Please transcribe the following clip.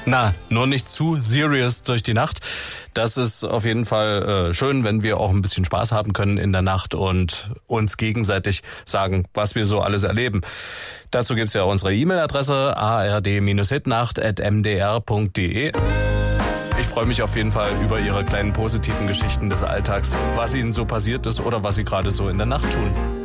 Na, nur nicht zu serious durch die Nacht. Das ist auf jeden Fall schön, wenn wir auch ein bisschen Spaß haben können in der Nacht und uns gegenseitig sagen, was wir so alles erleben. Dazu gibt's ja unsere E-Mail-Adresse ard-hitnacht@mdr.de. Ich freue mich auf jeden Fall über Ihre kleinen positiven Geschichten des Alltags, was Ihnen so passiert ist oder was Sie gerade so in der Nacht tun.